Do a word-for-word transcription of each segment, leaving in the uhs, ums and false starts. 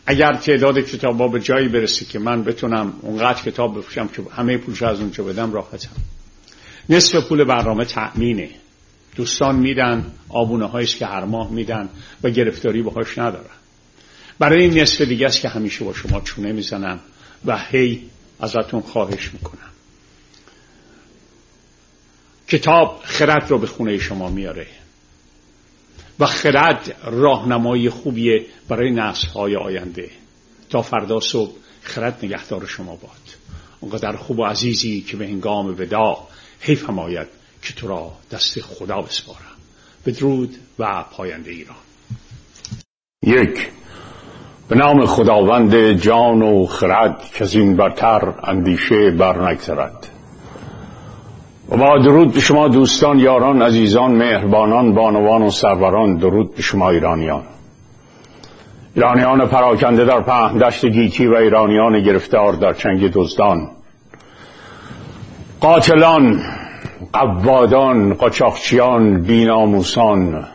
اگر تعداد کتاب‌ها به جایی برسه که من بتونم اونقدر کتاب بفروشم که همه پولش از اونجا بدم، راحتم. نصف پول برنامه تأمینه. دوستان میدن، آبونه هاییست که هر ماه میدن و گرفتاری باهاش ندارن. برای این نصف دیگه است که همیشه با شما چونه میزنم و هی ازتون خواهش میکنم. کتاب خرد رو به خونه شما میاره و خرد راهنمایی خوبیه برای نسل‌های آینده. تا فردا صبح خرد نگهدار شما باد. اونقدر خوب و عزیزی که به هنگام وداع حیفم آید که تو را دست خدا بسپارم. بدرود و پاینده ایران. یک، به نام خداوند جان و خرد که از این برتر اندیشه بر نگذرد. و با درود به شما دوستان، یاران، عزیزان، مهربانان، بانوان و سروران. درود به شما ایرانیان، ایرانیان پراکنده در پهن دشت گیتی و ایرانیان گرفتار در چنگ دزدان، قاتلان، قوادان، قاچاقچیان، بیناموسان،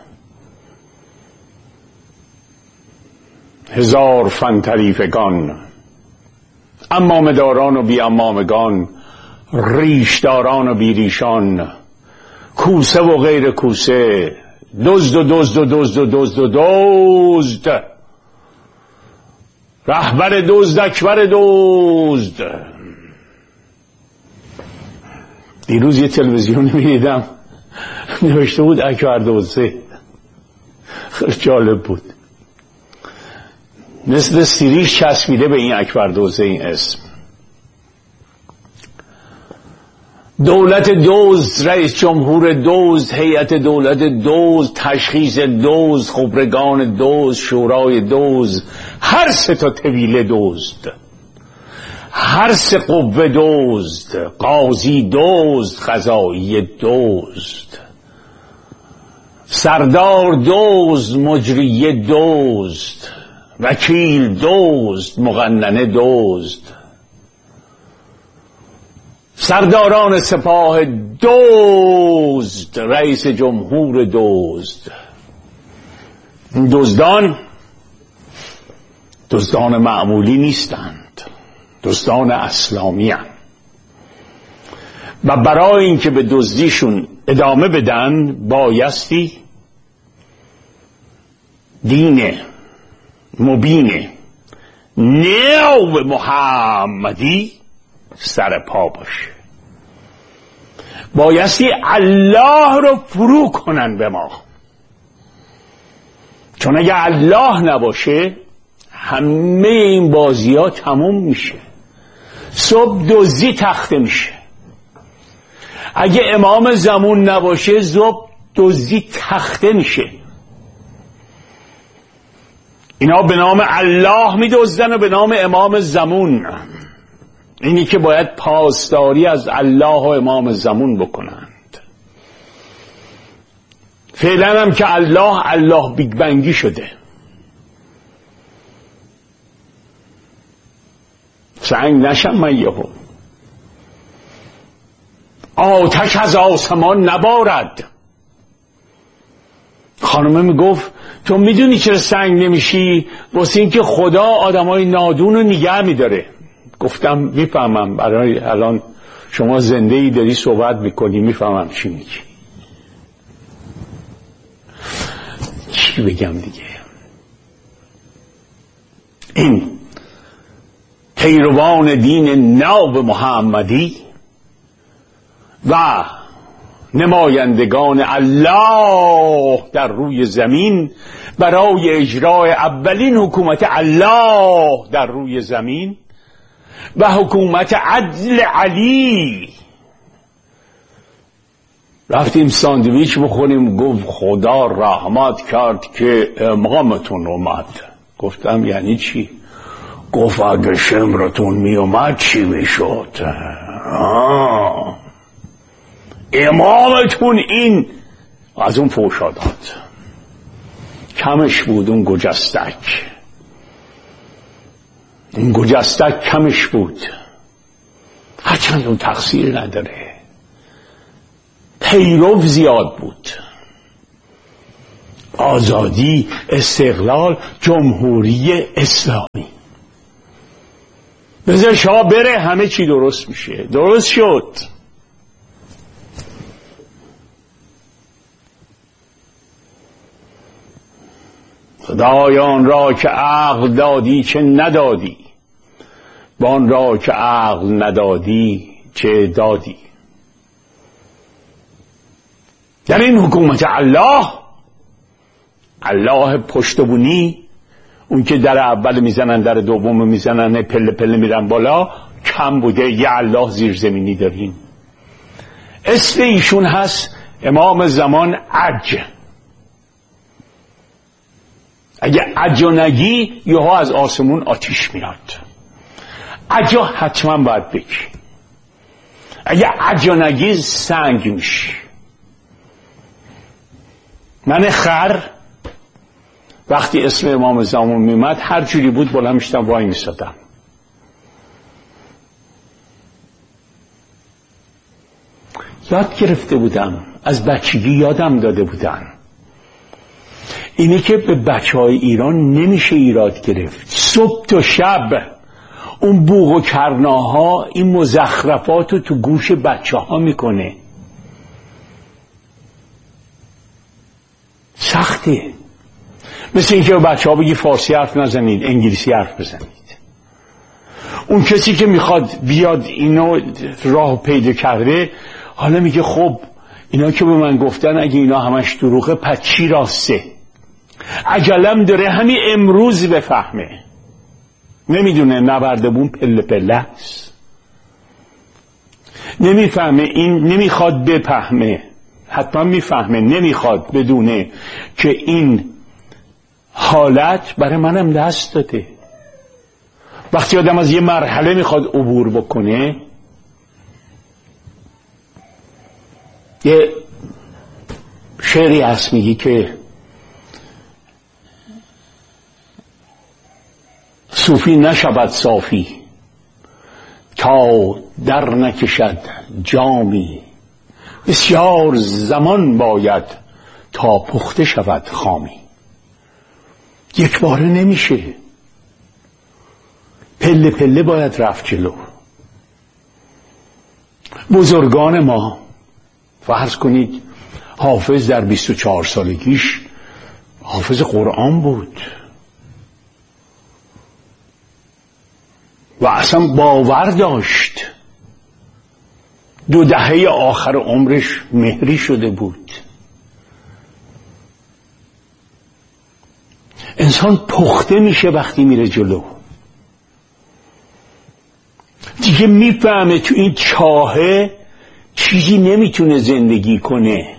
هزار فن طریفگان، امامداران و بی امامگان، ریشداران و بی ریشان، کوسه و غیر کوسه، دزد و دزد و دزد و دزد و دزد، رهبر دزد، اکبر دزد. دیروز یه تلویزیون میدیدم نوشته بود اکبر دزده. خیلی جالب بود، مثل سیریش چسبیده به این اکبر دزده این اسم. دولت دزد، رئیس جمهور دزد، هیئت دولت دزد، تشخیص دزد، خبرگان دزد، شورای دزد، هر سه تا طویله دزد، هر سه قوه دزد، قاضی دزد، قضایی دزد، سردار دزد، مجریه دزد، وکیل دزد، مقننه دزد، سرداران سپاه دزد، رئیس جمهور دزد. این دزدان دزدان معمولی نیستند، دزدان اسلامی هستند و برای اینکه به دزدیشون ادامه بدن بایستی دین مبین نو محمدی سر پا باشه. بایستی الله رو فرو کنن به ما، چون اگه الله نباشه همه این بازی ها تموم میشه. صبح دزدی تخته میشه. اگه امام زمان نباشه صبح دزدی تخته میشه. اینا به نام الله میدزدن و به نام امام زمان. اینی که باید پاسداری از الله و امام زمان بکنند. فعلا هم که الله الله بیگ بنگی شده. سنگ نشم من یهو، آتش از آسمان نبارد. خانمه میگفت تو میدونی چرا سنگ نمیشی؟ واسه این که خدا آدمای نادون رو نگه میداره. گفتم میفهمم، برای الان شما زنده ای داری صحبت میکنی، میفهمم چی میگی. چی بگم دیگه؟ این پیروان دین ناب محمدی و نمایندگان الله در روی زمین برای اجرای اولین حکومت الله در روی زمین و حکومت عدل علی رفتیم ساندویچ بخوریم. گفت خدا رحمت کرد که امامتون اومد. گفتم یعنی چی؟ گفت اگه شمرتون می اومد چی می شد؟ آه. امامتون این از اون فوشا داد. کمش بود اون گجستک، اون گجستک کمش بود. هرچند اون تقصیر نداره، پیرو زیاد بود. آزادی، استقلال، جمهوری اسلامی. بذار شاه بره همه چی درست میشه. درست شد. خدایان را که عقل دادی چه ندادی، بان را که عقل ندادی چه دادی. در این حکومت الله، الله پشتبونی، اون که در اول میزنن در دوم میزنن پله پله میرن بالا، کم بوده. یه الله زیرزمینی داریم. اسم ایشون هست امام زمان عج. اگه عجا نگی یهو از آسمون آتیش میاد. عجا حتما باید بگی. اگه عجا نگی سنگ میشی. من خر وقتی اسم امام زمان میمد هر جوری بود بالا میشتم وای میسادم. یاد گرفته بودم، از بچگی یادم داده بودن. اینه که به بچه های ایران نمیشه ایراد گرفت. صبح تا شب اون بوق و کرناها این مزخرفات رو تو گوش بچه ها میکنه. سخته. مثل اینکه به بچه ها بگی فارسی حرف نزنید، انگلیسی حرف بزنید. اون کسی که میخواد بیاد اینو راه پیدا کرده حالا میگه خب اینا که به من گفتن اگه اینا همش دروغه پس چی راسته؟ عجلم داره همین امروز بفهمه. نمیدونه نبردبون پله پله است. نمیفهمه. این نمیخواد بفهمه. حتما میفهمه. نمیخواد بدونه که این حالت برای منم دست داده. وقتی آدم از یه مرحله میخواد عبور بکنه، یه شعری هست میگی که صوفی نشود صافی تا در نکشد جامی، بسیار زمان باید تا پخته شود خامی. یک باره نمیشه، پله پله باید رفت جلو. بزرگان ما فرض کنید حافظ در بیست و چهار سالگیش حافظ قرآن بود و اصلا باور داشت. دو دهه آخر عمرش مهری شده بود. انسان پخته میشه وقتی میره جلو. دیگه میفهمه تو این چاهه چیزی نمیتونه زندگی کنه.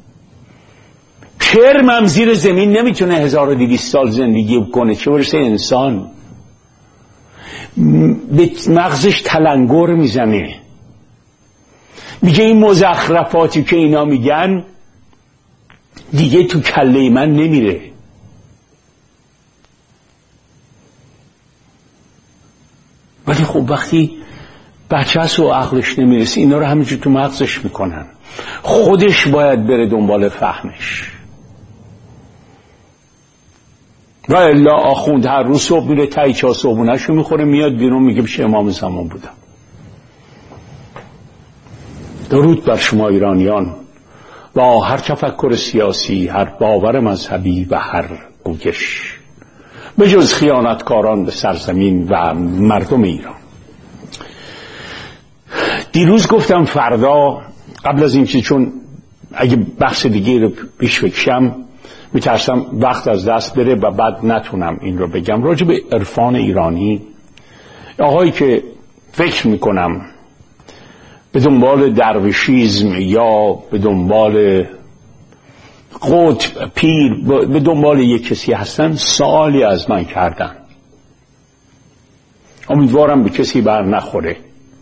کرمم زیر زمین نمیتونه هزار و دویست سال زندگی کنه، چه برسه انسان. به مغزش تلنگر میزنه. میگه این مزخرفاتی که اینا میگن دیگه تو کله من نمیره. ولی خب وقتی بچه هست و عقلش نمیرسه اینا رو همینجور تو مغزش میکنن. خودش باید بره دنبال فهمش. و الا آخوند هر روز صبح میره تایی چا صبحونه‌شو میخوره میاد بیرون میگه بشه امام زمان بودم. درود بر شما ایرانیان با هر تفکر سیاسی، هر باور مذهبی و هر گویش، به جز خیانتکاران به سرزمین و مردم ایران. دیروز گفتم فردا قبل از این که چون اگه بحث دیگه رو پیش بکشم میترسم وقت از دست بره و بعد نتونم این رو بگم. راجع به عرفان ایرانی، آقایی که فکر میکنم به دنبال درویشیزم یا به دنبال قطب پیر به دنبال یک کسی هستن، سوالی از من کردن. امیدوارم به کسی بر نخوره.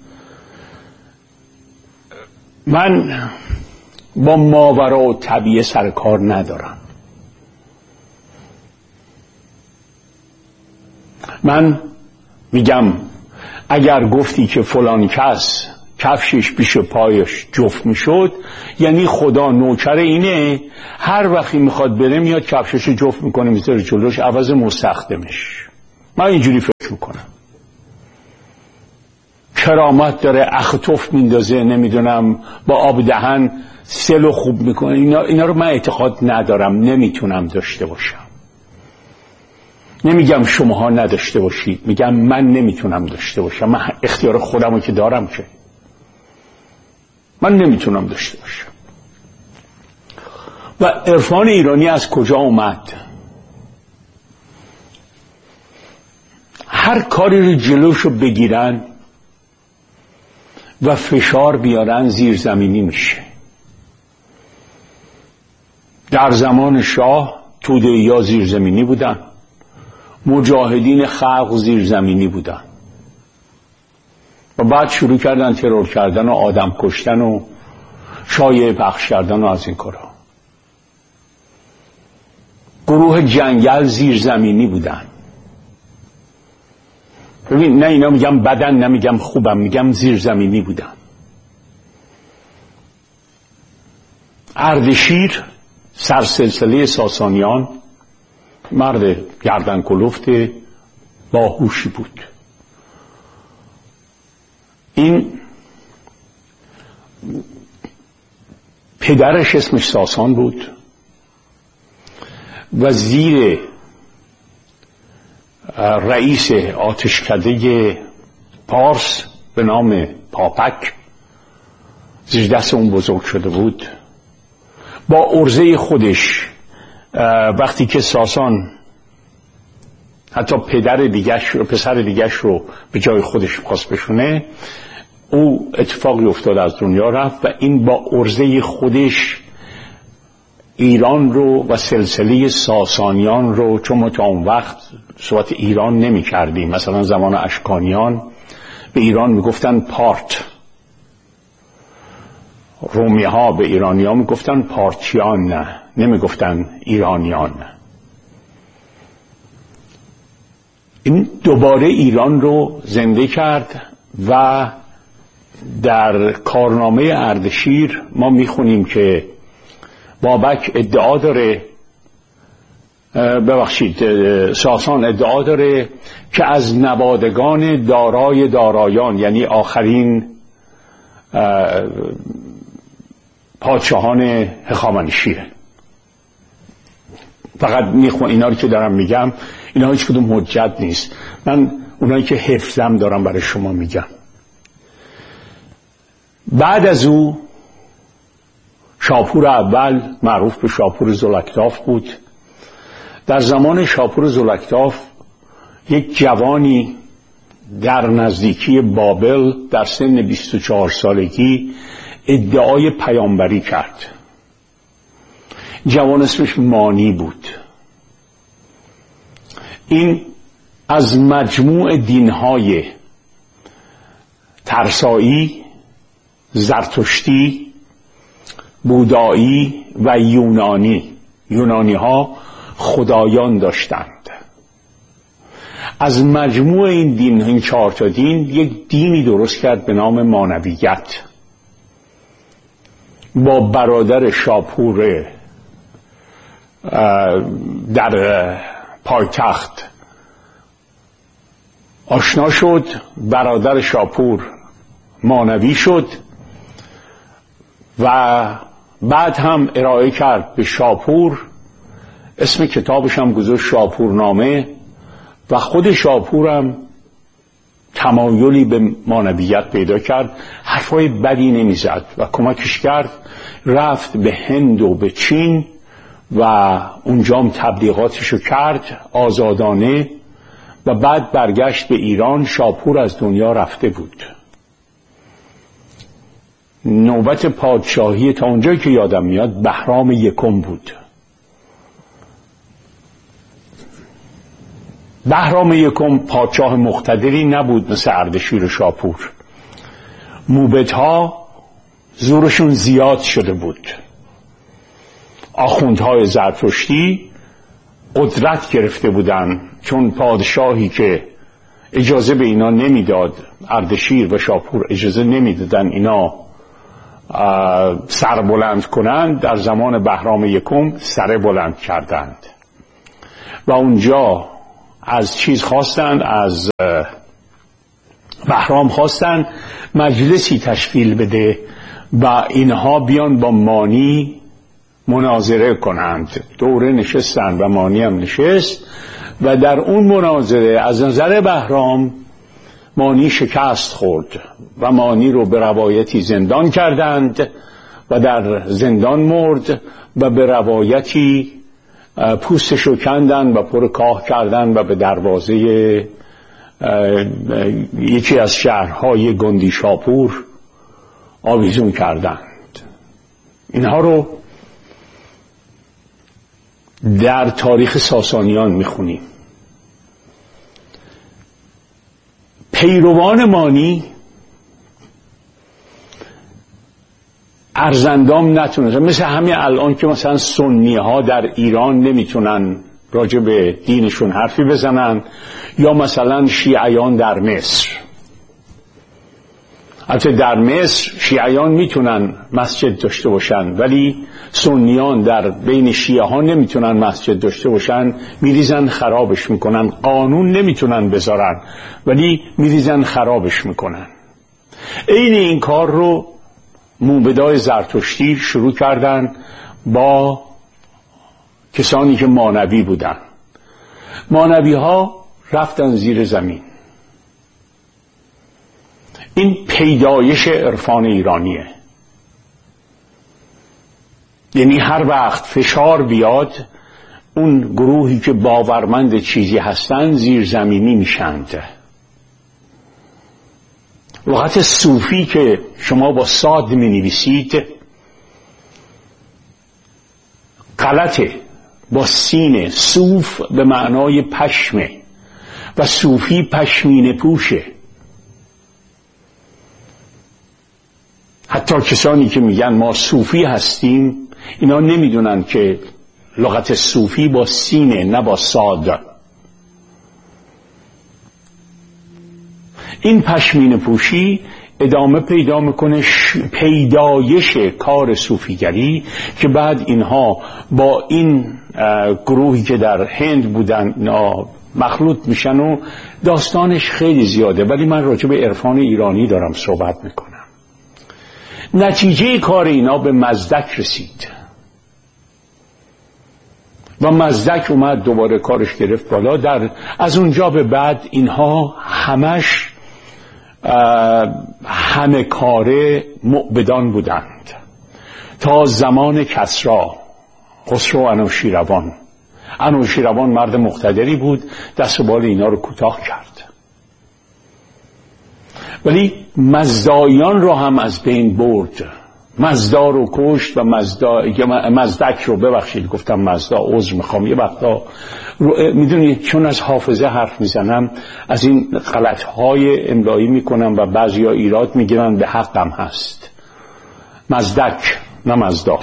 من با ماورا و طبیعه سر کار ندارم. من میگم اگر گفتی که فلان کس کفشش پیش پایش جفت میشد، یعنی خدا نوکر اینه هر وقتی میخواد بره میاد کفشش جفت میکنه میذاره جلوش عوض مستخدمش. من اینجوری فکر میکنم. کرامت داره، اختف میندازه، نمیدونم با آب دهن سلو خوب میکنه، اینا, اینا رو من اعتقاد ندارم، نمیتونم داشته باشم. نمیگم شماها نداشته باشید، میگم من نمیتونم داشته باشم. من اختیار خودمو که دارم که من نمیتونم داشته باشم. و عرفان ایرانی از کجا اومد؟ هر کاری رو جلوشو بگیرن و فشار بیارن زیرزمینی میشه. در زمان شاه توده‌ای‌ها زیرزمینی بودن، مجاهدین خلق زیرزمینی بودن و بعد شروع کردن ترور کردن و آدم کشتن و شایعه پخش کردن و از این کارا. گروه جنگل زیرزمینی بودن. ببین، نه اینا میگم بدن، نمیگم خوبم، میگم زیرزمینی بودن. اردشیر سرسلسله ساسانیان مرد گردن کلفت باهوشی بود. این پدرش اسمش ساسان بود و زیر رئیس آتشکده پارس به نام پاپک زیر دست اون بزرگ شده بود. با عرضه خودش وقتی که ساسان حتی پدر دیگش رو پسر دیگش رو به جای خودش خواست بشونه، او اتفاقی افتاد از دنیا رفت و این با عرضه خودش ایران رو و سلسله ساسانیان رو، چون ما تا اون وقت صحبت ایران نمی کردیم، مثلا زمان اشکانیان به ایران می گفتن پارت، رومی ها به ایرانی ها می گفتن پارتیان، نه نمی گفتن ایرانیان. این دوباره ایران رو زنده کرد و در کارنامه اردشیر ما می خونیم که بابک ادعا داره، ببخشید ساسان ادعا داره که از نوادگان دارای دارایان، یعنی آخرین پادشاهان هخامنشیه. فقط میخوام اینا رو که دارم میگم، اینا هیچ کدوم حجت نیست، من اونایی که حفظم دارم برای شما میگم. بعد از او شاپور اول معروف به شاپور زلکتاف بود. در زمان شاپور زلکتاف یک جوانی در نزدیکی بابل در سن بیست و چهار سالگی ادعای پیامبری کرد. جوان اسمش مانی بود. این از مجموع دینهای ترسایی، زرتشتی، بودایی و یونانی، یونانی ها خدایان داشتند. از مجموع این دین، این چهار تا دین، یک دینی درست کرد به نام مانویت. با برادر شاپور در پایتخت آشنا شد، برادر شاپور مانوی شد و بعد هم ارائه کرد به شاپور. اسم کتابش هم گذاشت شاپورنامه و خود شاپورم تمایلی به مانویت پیدا کرد، حرفای بدی نمیزد و کمکش کرد. رفت به هند و به چین و اونجام تبلیغاتشو کرد آزادانه و بعد برگشت به ایران. شاپور از دنیا رفته بود. نوبت پادشاهی تا اونجایی که یادم میاد بهرام یکم بود. بهرام یکم پادشاه مقتدری نبود مثل اردشیر و شاپور. موبدها زورشون زیاد شده بود. آخوندهای زرتشتی قدرت گرفته بودن، چون پادشاهی که اجازه به اینا نمیداد، اردشیر و شاپور اجازه نمیدادن اینا سر بلند کنند. در زمان بهرام یکم سر بلند کردند و اونجا از چیز خواستند، از بهرام خواستند مجلسی تشکیل بده و اینها بیان با مانی مناظره کنند. دوره نشستند و مانی هم نشست و در اون مناظره از نظر بهرام مانی شکست خورد و مانی رو به روایتی زندان کردند و در زندان مرد و به روایتی پوستشو کندند و پر کاه کردند و به دروازه یکی از شهرهای گندی شاپور آویزون کردند. اینها رو در تاریخ ساسانیان میخونیم. پیروان مانی ارزندام نتونن، مثل همین الان که مثلا سنی ها در ایران نمیتونن راجع به دینشون حرفی بزنن، یا مثلا شیعیان در مصر. البته در مصر شیعیان میتونن مسجد داشته باشن ولی سنیان در بین شیعه ها نمیتونن مسجد داشته باشن، میریزن خرابش میکنن. قانون نمیتونن بذارن ولی میریزن خرابش میکنن. عین این کار رو موبدای زرتشتی شروع کردن با کسانی که مانوی بودن. مانوی ها رفتن زیر زمین. این پیدایش عرفان ایرانیه. یعنی هر وقت فشار بیاد اون گروهی که باورمند چیزی هستن زیر زمینی میشند. لغت صوفی که شما با صاد می نویسید غلطه، با سین. صوف به معنای پشمه و صوفی پشمینه پوشه. حتی کسانی که میگن ما صوفی هستیم اینا نمیدونن که لغت صوفی با سینه نه با صاد. این پشمینه پوشی ادامه پیدا میکنه پیدایش کار صوفیگری که بعد اینها با این گروهی که در هند بودن مخلوط میشن و داستانش خیلی زیاده، ولی من راجع به عرفان ایرانی دارم صحبت میکنم. نتیجه کار اینا به مزدک رسید و مزدک اومد دوباره کارش گرفت بالا. در از اونجا به بعد اینها همش همه کاره معبدان بودند تا زمان کسری، خسرو انوشیروان. انوشیروان مرد مقتدری بود، دست و بال اینا رو کوتاه کرد، ولی مزدایان رو هم از بین برد. مزدا رو کشت و مزدا مزدک رو ببخشید گفتم مزدا، عذر میخوام یه وقتا میدونید چون از حافظه حرف میزنم از این غلطهای املایی میکنم و بعضیا ایراد میگیرن، به حقم هست. مزدک نه مزدا.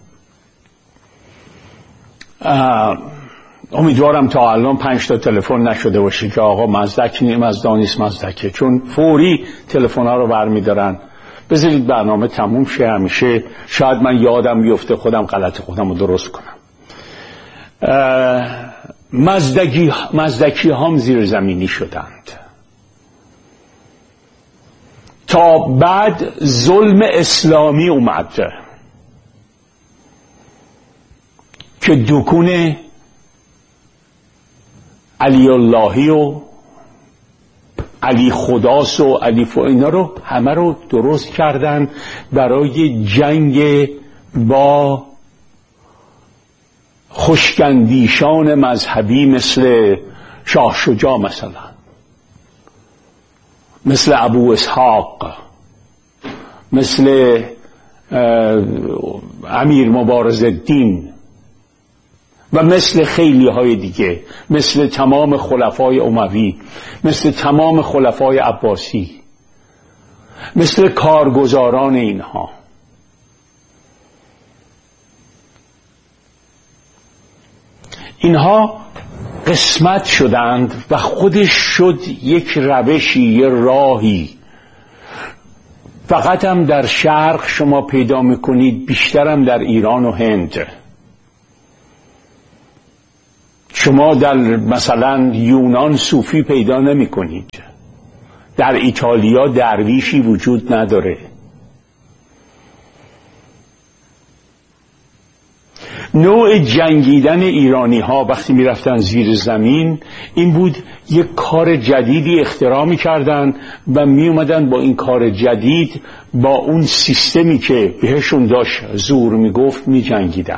امیدوارم تا الان پنج تا تلفن نشده باشه که آقا مزدک نیست، مزدا نیست، مزدکه، چون فوری تلفن ها رو برمیدارن. بذارید برنامه تموم شه، همیشه شاید من یادم بیفته خودم غلط خودم رو درست کنم. مزدکی مزدکی هم زیر زمینی شدند تا بعد ظلم اسلامی اومد که دکون علی اللهی و علی خداس و علی ف... اینا رو همه رو درست کردن برای جنگ با خوشگندیشان مذهبی مثل شاه شجاع، مثلا مثل ابو اسحاق، مثل امیر مبارزالدین و مثل خیلی های دیگه، مثل تمام خلفای اموی، مثل تمام خلفای عباسی، مثل کارگزاران اینها. اینها قسمت شدند و خودش شد یک روشی، یه راهی. فقط هم در شرق شما پیدا میکنید، بیشترم در ایران و هند. شما در مثلا یونان صوفی پیدا نمی کنید، در ایتالیا درویشی وجود نداره. نوع جنگیدن ایرانی ها وقتی می رفتن زیر زمین این بود، یک کار جدیدی اختراع می کردن و می اومدن با این کار جدید با اون سیستمی که بهشون داشت زور می گفت می جنگیدن.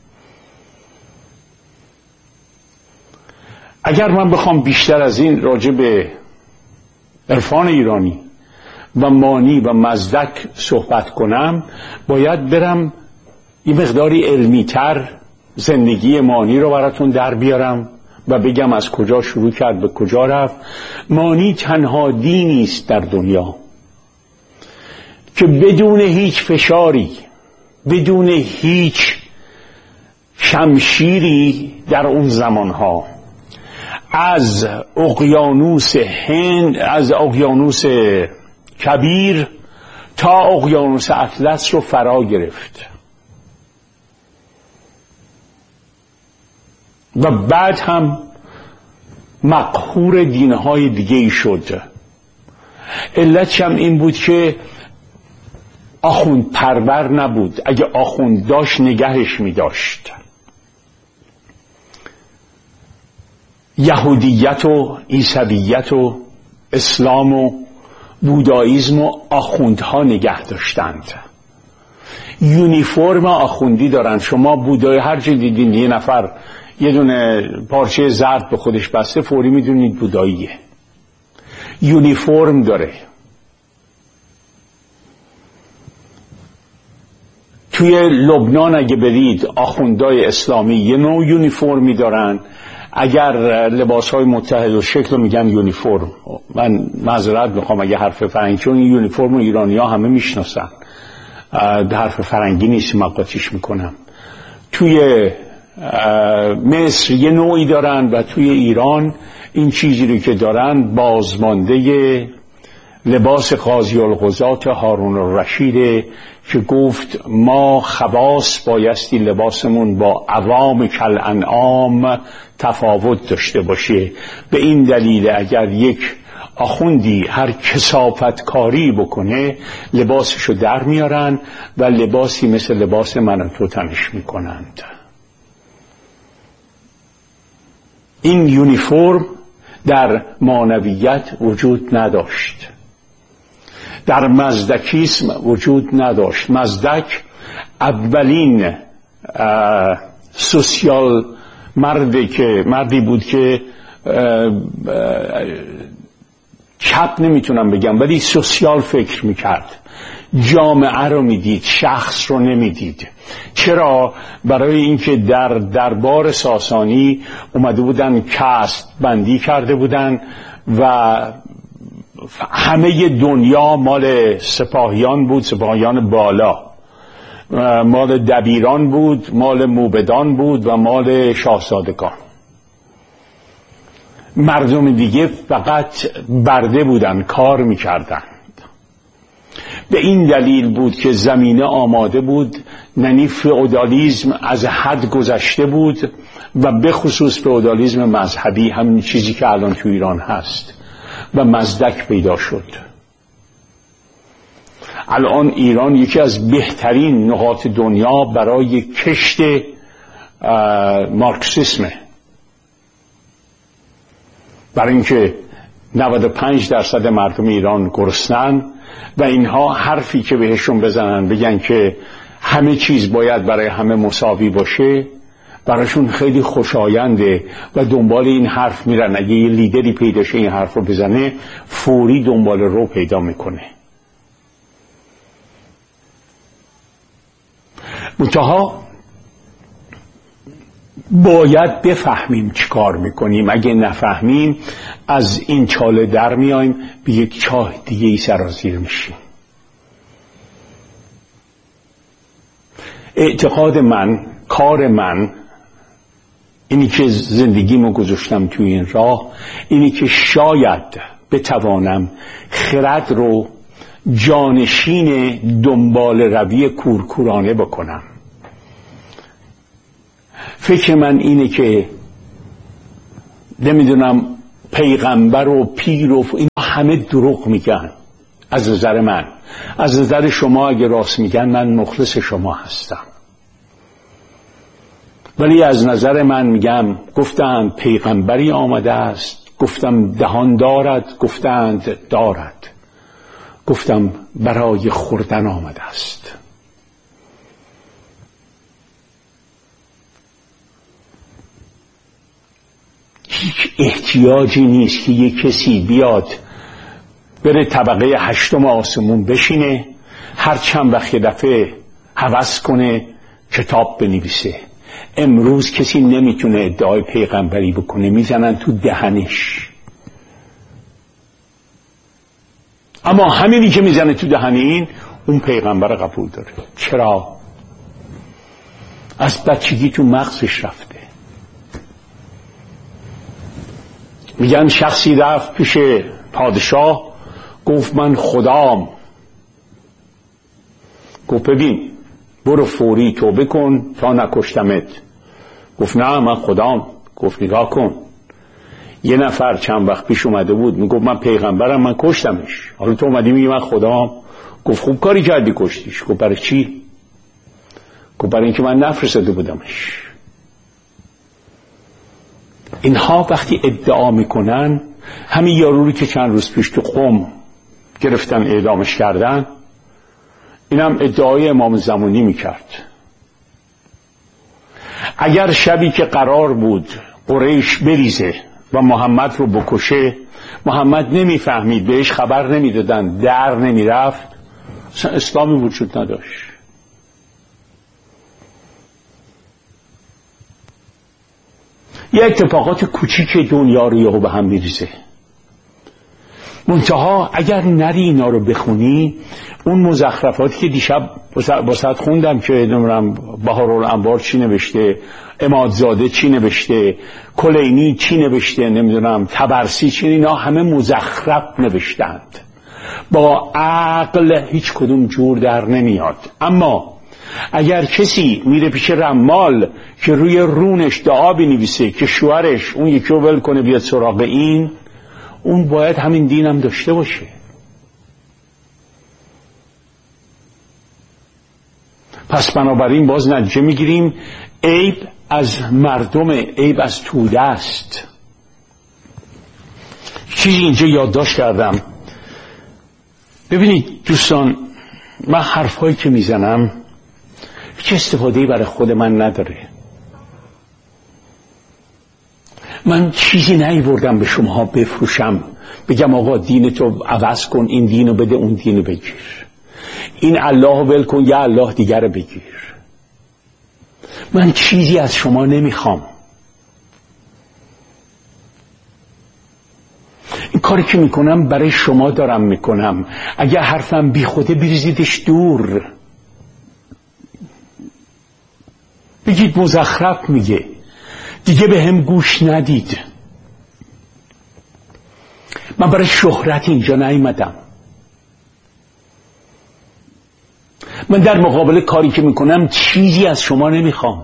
اگر من بخوام بیشتر از این راجع به عرفان ایرانی و مانی و مزدک صحبت کنم، باید برم یه مقداری علمی تر زندگی مانی رو براتون در بیارم و بگم از کجا شروع کرد به کجا رفت. مانی تنها دینی است در دنیا که بدون هیچ فشاری، بدون هیچ شمشیری در اون زمانها از اقیانوس هند، از اقیانوس کبیر تا اقیانوس اطلس رو فرا گرفت و بعد هم مقهور دینهای دیگه شد. علتش هم این بود که آخوند پرور نبود. اگه آخوند داشت نگهش می داشت. یهودیت و عیسویت و اسلام و بوداییسم و آخوندها نگه داشتند. یونیفرم آخوندی دارن. شما بودای هر چی دیدین یه نفر یه دونه پارچه زرد به خودش بسته، فوری میدونید بوداییه. یونیفرم داره. توی لبنان اگه برید آخوندهای اسلامی یه نوع یونیفرمی دارن. اگر لباسهای متحد و شکل میگن یونیفرم، من معذرت میخوام اگه حرف فرنگی، چون این یونیفرم و ایرانی ها همه میشناسن، حرف فرنگی نیست مقاطیش میکنم. توی مصر یه نوعی دارن و توی ایران این چیزی رو که دارن بازمانده لباس قاضی القضات هارون الرشیده که گفت ما خواص بایستی لباسمون با عوام کل انعام تفاوت داشته باشه. به این دلیل اگر یک آخوندی هر کثافت کاری بکنه لباسشو در میارن و لباسی مثل لباس من و تو تنش میکنند. این یونیفرم در مانویت وجود نداشت، در مزدکیسم وجود نداشت. مزدک اولین سوسیال مردی که مردی بود که چپ نمیتونم بگم ولی سوسیال فکر میکرد، جامعه رو میدید، شخص رو نمیدید. چرا؟ برای اینکه در دربار ساسانی اومده بودن کست بندی کرده بودن و همه دنیا مال سپاهیان بود، سپاهیان بالا، مال دبیران بود، مال موبدان بود و مال شاهزادگان. مردم دیگه فقط برده بودن، کار میکردن. به این دلیل بود که زمینه آماده بود، یعنی فئودالیسم از حد گذشته بود و به خصوص فئودالیسم مذهبی، همین چیزی که الان تو ایران هست، و مزدک پیدا شد. الان ایران یکی از بهترین نقاط دنیا برای کشت مارکسیسمه، برای اینکه نود و پنج درصد مردم ایران گرسنن و اینها حرفی که بهشون بزنن بگن که همه چیز باید برای همه مساوی باشه براشون خیلی خوشاینده و دنبال این حرف میرن. اگه یه لیدری پیدا شه این حرف رو بزنه فوری دنبال رو پیدا میکنه. منتها باید بفهمیم چی کار میکنیم. اگه نفهمیم از این چاله در میایم، به یک چاه دیگه ای سرازیر میشیم. اعتقاد من، کار من اینی که زندگیمو گذاشتم توی این راه، اینی که شاید بتوانم خرد رو جانشین دنبال روی کورکورانه بکنم. فکر من اینه که نمیدونم پیغمبر و پیر و این همه دروغ میگن. از نظر من، از نظر شما اگه راست میگن، من مخلص شما هستم. ولی از نظر من میگم گفتند پیغمبری آمده است، گفتم دهان دارد، گفتند دارد، گفتم برای خوردن آمده است. هیچ احتیاجی نیست که یک کسی بیاد بره طبقه هشتم آسمون بشینه، هر چند وقت دفعه هوس کنه کتاب بنویسه. امروز کسی نمیتونه ادعای پیغمبری بکنه، میزنن تو دهنش. اما همینی که میزنه تو دهن این، اون پیغمبر قبول داره. چرا؟ از بچگی تو مغزش رفته. میگن شخصی رفت پیش پادشاه، گفت من خدام. گفت ببین برو فوری توبه کن تا نکشتمت. گفت نه من خدام. گفت نگاه کن، یه نفر چند وقت پیش اومده بود میگفت من پیغمبرم، من کشتمش، حالا تو اومدی میگی من خدام. گفت خوب کاری کردی کشتیش. گفت برای چی؟ گفت برای اینکه من نفرستاده بودمش. اینها وقتی ادعا میکنن، همین یاروری که چند روز پیش تو قم گرفتن اعدامش کردن، اینم ادعای امام زمانی میکرد. اگر شبی که قرار بود قریش بریزه و محمد رو بکشه، محمد نمیفهمید، بهش خبر نمیدادن، در نمیرفت، اصلا اسلامی وجود نداشت. یه اتفاقات کوچیک دنیا رو یهو به هم میریزه. منتها اگر نری اینا رو بخونی، اون مزخرفاتی که دیشب واسط خوندم که نمیدونم بهارالانوار چی نوشته، عمادزاده چی نوشته، کلینی چی نوشته، نمیدونم طبرسی چی، اینا همه مزخرف نوشتند، با عقل هیچ کدوم جور در نمیاد. اما اگر کسی میره پیش رمال که روی رونش دعا بنویسه که شوهرش اون یکی رو ول کنه بیاد سراغ این، اون باید همین دین هم داشته باشه. پس بنابراین باز نتیجه میگیریم عیب از مردم، عیب از توده است. چیزی اینجا یادداشت کردم. ببینید دوستان، من حرفایی که میزنم هیچ استفاده‌ای برای خود من نداره. من چیزی نیاوردم به شما بفروشم، بگم آقا دین تو عوض کن، این دینو بده، اون دینو بگیر، این الله ول کن، یا الله دیگر بگیر. من چیزی از شما نمیخوام. این کاری که میکنم برای شما دارم میکنم. اگر حرفم بی خوده بریزیدش دور، بگید مزخرف میگه، دیگه به هم گوش ندید. من برای شهرت اینجا نیومدم. من در مقابل کاری که میکنم چیزی از شما نمیخوام.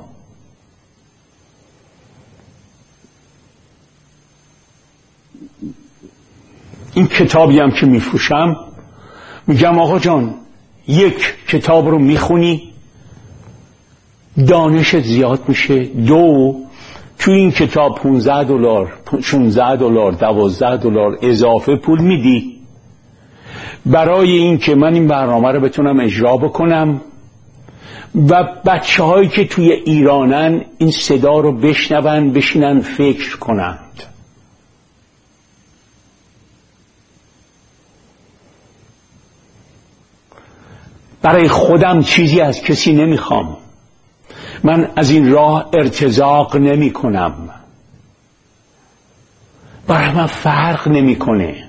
این کتابی هم که میفروشم، میگم آقا جان یک کتاب رو میخونی دانشت زیاد میشه، دو تو این کتاب پانزده دلار، شانزده دلار، دوازده دلار اضافه پول میدی برای این که من این برنامه رو بتونم اجرا بکنم و بچه هایی که توی ایرانن این صدا رو بشنون، بشینن فکر کنند. برای خودم چیزی از کسی نمیخوام. من از این راه ارتزاق نمی کنم. برای من فرق نمی کنه.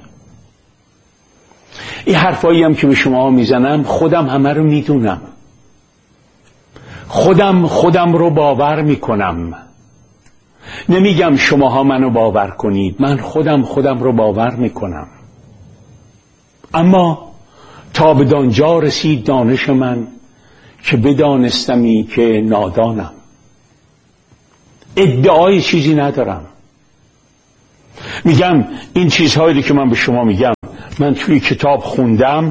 این حرفایی هم که به شما میزنم خودم همه رو میدونم. خودم خودم رو باور میکنم. نمیگم شماها منو باور کنید، من خودم خودم رو باور میکنم، اما تا به دانجا رسید دانش من که بدانستمی که نادانم. ادعای چیزی ندارم، میگم این چیزهایی که من به شما میگم من توی کتاب خوندم.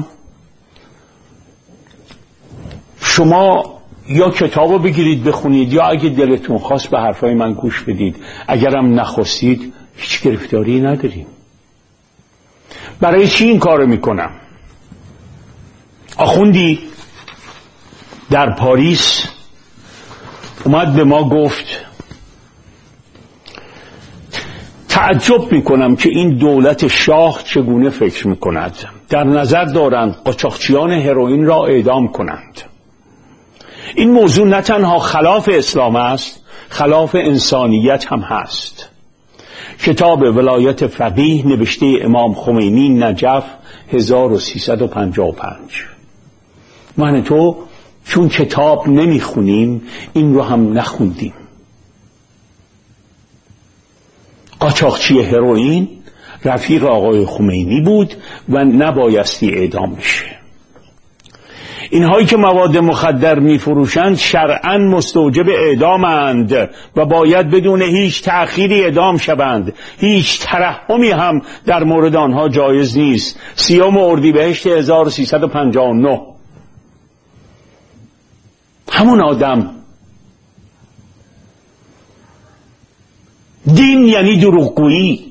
شما یا کتابو بگیرید بخونید، یا اگه دلتون خواست به حرفای من گوش بدید، اگرم نخواستید هیچ گرفتاری نداریم. برای چی این کارو میکنم؟ آخوندی در پاریس اومد به ما گفت تعجب میکنم که این دولت شاه چگونه فکر میکند، در نظر دارند قاچاقچیان هروئین را اعدام کنند. این موضوع نه تنها خلاف اسلام است، خلاف انسانیت هم هست. کتاب ولایت فقیه نوشته امام خمینی، نجف، هزار و سیصد و پنجاه و پنج. من تو چون کتاب نمیخونیم این رو هم نخوندیم. قاچاقچی هروئین رفیق آقای خمینی بود و نبایستی اعدام بشه. اینهایی که مواد مخدر میفروشند شرعاً مستوجب اعدامند و باید بدون هیچ تأخیری اعدام شوند. هیچ ترحمی هم در مورد آنها جایز نیست. سیوم اردیبهشت هزار و سیصد و پنجاه و نه. همون آدم. دین یعنی دروغگویی.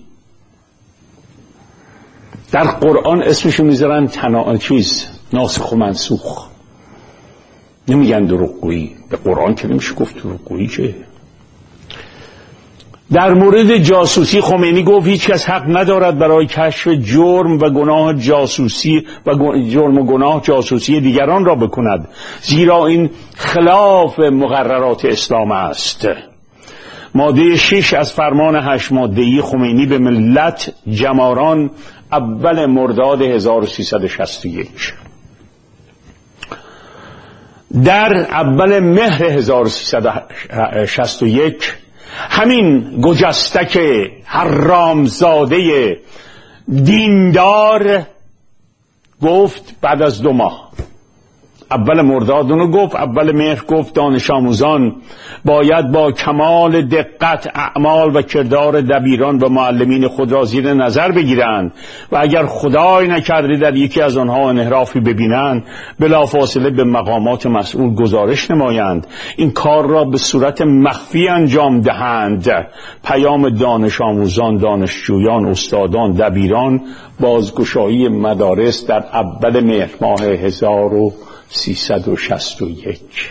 در قرآن اسمشو میذارن تنا چیز ناسخ و منسوخ، نمیگن دروغگویی. به قرآن که نمیشه گفت دروغگویی. چه در مورد جاسوسی خمینی گفت هیچ کس حق ندارد برای کشف جرم و گناه جاسوسی و جرم و گناه جاسوسی دیگران را بکند، زیرا این خلاف مقررات اسلام است. ماده شش از فرمان هشت ماده‌ای خمینی به ملت جماران، اول مرداد هزار و سیصد و شصت و یک. در اول مهر هزار و سیصد و شصت و یک همین گجستک حرامزاده دیندار گفت، بعد از دو ماه، اول مرداد اونو گفت، اول مهر گفت دانش آموزان باید با کمال دقت اعمال و کردار دبیران و معلمین خود را زیر نظر بگیرند و اگر خدای نکرده در یکی از آنها انحرافی ببینند بلافاصله به مقامات مسئول گزارش نمایند، این کار را به صورت مخفی انجام دهند. پیام دانش آموزان، دانشجویان، استادان، دبیران، بازگشایی مدارس در اول مهر ماه هزار و سیصد و شصت و یک.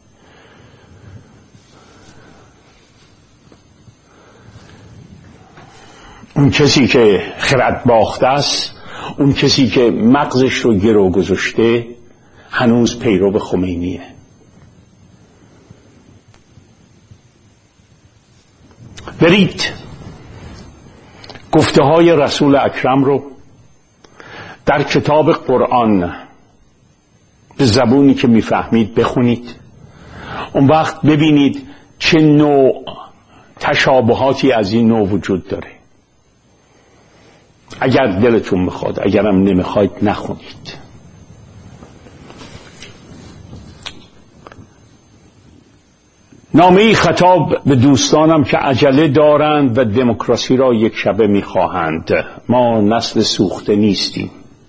اون کسی که خرد باخته است، اون کسی که مغزش رو گرو گذاشته، هنوز پیرو خمینیه. برید گفته های رسول اکرم رو در کتاب قرآن به زبونی که میفهمید بخونید. اون وقت ببینید چه نوع تشابهاتی از این نوع وجود داره. اگر دلتون میخواد، اگرم نمیخواید نخونید. نامه خطاب به دوستانم که عجله دارند و دموکراسی را یک شبه میخواهند. ما نسل سوخته نیستیم.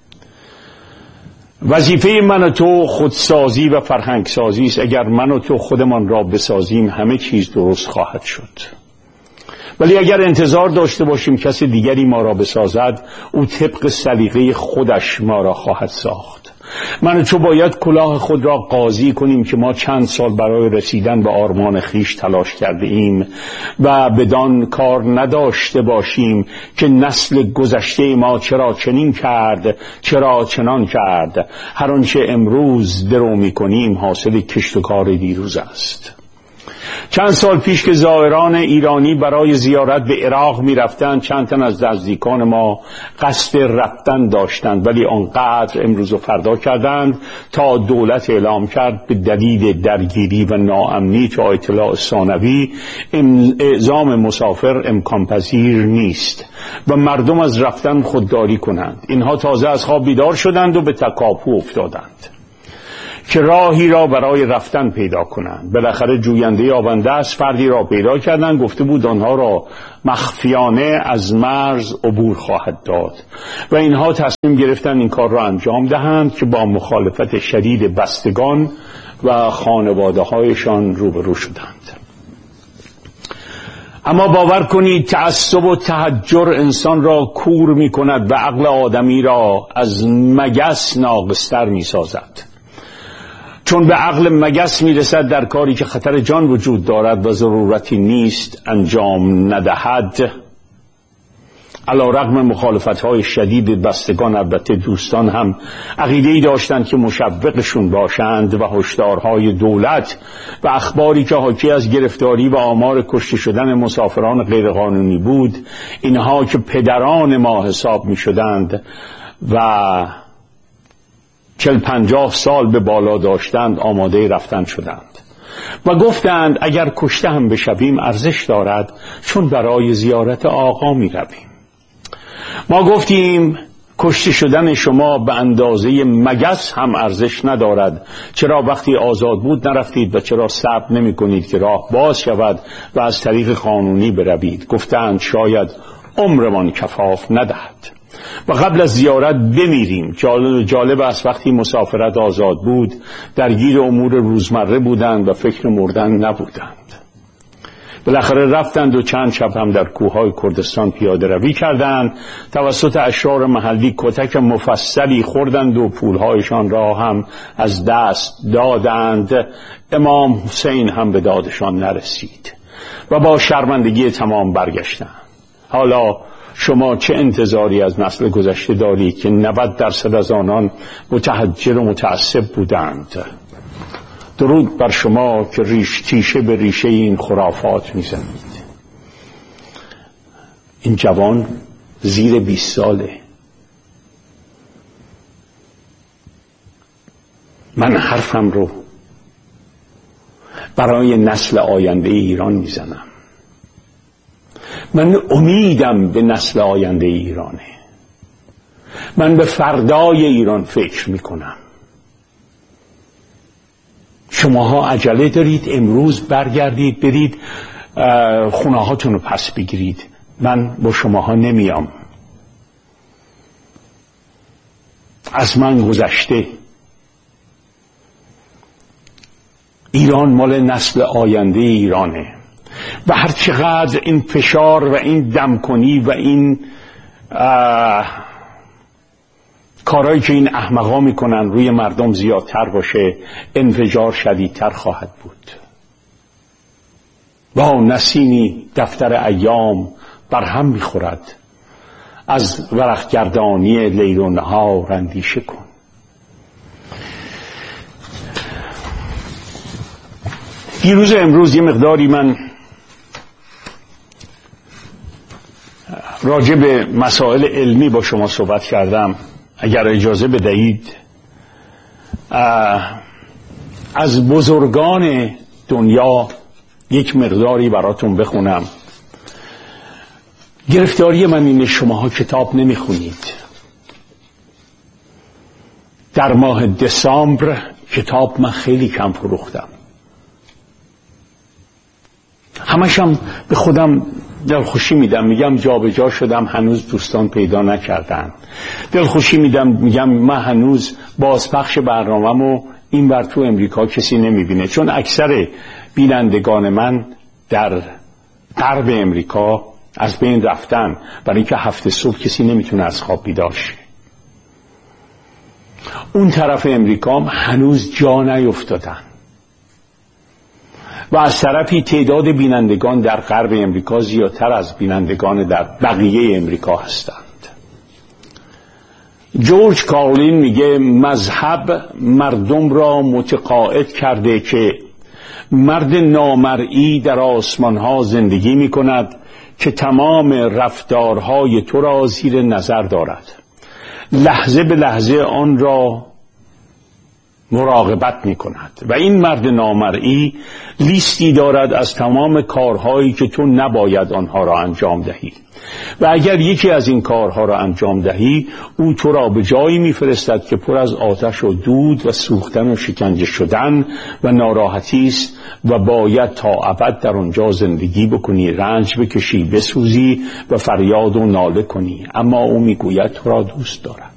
وظیفه من و تو خودسازی و فرهنگسازی است. اگر من و تو خودمان را بسازیم همه چیز درست خواهد شد. ولی اگر انتظار داشته باشیم کسی دیگری ما را بسازد، او طبق سلیقه خودش ما را خواهد ساخت. من و تو باید کلاه خود را قاضی کنیم که ما چند سال برای رسیدن به آرمان خیش تلاش کرده ایم و بدان کار نداشته باشیم که نسل گذشته ما چرا چنین کرد، چرا چنان کرد. هر آنچه امروز درو می کنیم حاصل کشت و کار دیروز است. چند سال پیش که زائران ایرانی برای زیارت به عراق می رفتند، چند تن از نزدیکان ما قصد رفتن داشتند، ولی آنقدر امروز و فردا کردند تا دولت اعلام کرد به دلیل درگیری و ناامنی تا اطلاع ثانوی اعزام مسافر امکان پذیر نیست و مردم از رفتن خودداری کنند. اینها تازه از خواب بیدار شدند و به تکاپو افتادند که راهی را برای رفتن پیدا کنند. بالاخره جوینده یابنده است فردی را پیدا کردند، گفته بود آنها را مخفیانه از مرز عبور خواهد داد و اینها تصمیم گرفتند این کار را انجام دهند که با مخالفت شدید بستگان و خانواده هایشان روبرو شدند. اما باور کنید تعصب و تحجر انسان را کور می کند و عقل آدمی را از مگس ناقص‌تر می سازد. چون به عقل مگس می رسد در کاری که خطر جان وجود دارد و ضرورتی نیست انجام ندهد. علی رغم مخالفت‌های شدید بستگان، البته دوستان هم عقیده‌ای داشتند که مشوقشون باشند و هشدارهای دولت و اخباری که حاکی از گرفتاری و آمار کشته شدن مسافران غیرقانونی بود، اینها که پدران ما حساب می شدند و چل پنجاه سال به بالا داشتند، آماده رفتن شدند و گفتند اگر کشته هم بشویم ارزش دارد، چون برای زیارت آقا می رویم. ما گفتیم کشته شدن شما به اندازه مگس هم ارزش ندارد. چرا وقتی آزاد بود نرفتید و چرا صبر نمی کنید که راه باز شود و از طریق قانونی بروید؟ گفتند شاید عمرمان کفاف ندهد و قبل از زیارت بمیریم. جالب, جالب است وقتی مسافرت آزاد بود درگیر امور روزمره بودند و فکر مردن نبودند. بالاخره رفتند و چند شب هم در کوههای کردستان پیاده روی کردند. توسط اشرار محلی کتک مفصلی خوردند و پولهایشان را هم از دست دادند. امام حسین هم به دادشان نرسید و با شرمندگی تمام برگشتند. حالا شما چه انتظاری از نسل گذشته دارید که نود درصد از آنان متحجر و متعصب بودند؟ درود بر شما که ریش تیشه به ریشه این خرافات میزنید. این جوان زیر بیست ساله. من حرفم رو برای نسل آینده ایران میزنم. من امیدم به نسل آینده ایرانه. من به فردای ایران فکر میکنم. شماها عجله دارید امروز برگردید برید خونه هاتون رو پس بگیرید. من با شماها نمیام. از من گذشته. ایران مال نسل آینده ایرانه و هر چقدر این فشار و این دمکنی و این کارهایی که این احمقا میکنن روی مردم زیادتر باشه، انفجار شدیدتر خواهد بود. با نسیمی دفتر ایام بر هم میخورد، از ورق گردانی لیل و نهار اندیشه کن. دیروز امروز یه مقداری من راجع به مسائل علمی با شما صحبت کردم. اگر اجازه بدهید از بزرگان دنیا یک مقداری براتون بخونم. گرفتاری من اینه شماها کتاب نمیخونید. در ماه دسامبر کتاب من خیلی کم فروختم. همشم به خودم دلخوشی میدم، میگم جا به جا شدم، هنوز دوستان پیدا نکردن. دلخوشی میدم، میگم من هنوز بازپخش برنامه‌مو این ور تو امریکا کسی نمیبینه، چون اکثر بینندگان من در غرب امریکا از بین رفتن، برای اینکه هفته صبح کسی نمیتونه از خواب بیدار شه. اون طرف امریکا هنوز جا نیفتادن و از طرفی تعداد بینندگان در غرب امریکا زیادتر از بینندگان در بقیه امریکا هستند. جورج کارلین میگه مذهب مردم را متقاعد کرده که مرد نامرئی در آسمانها زندگی می کند که تمام رفتارهای تو را زیر نظر دارد، لحظه به لحظه آن را مراقبت می کند. و این مرد نامرئی لیستی دارد از تمام کارهایی که تو نباید آنها را انجام دهی و اگر یکی از این کارها را انجام دهی او تو را به جایی میفرستد که پر از آتش و دود و سوختن و شکنجه شدن و ناراحتی است و باید تا ابد در آنجا زندگی بکنی، رنج بکشی، بسوزی و فریاد و ناله کنی. اما او میگوید تو را دوست دارد.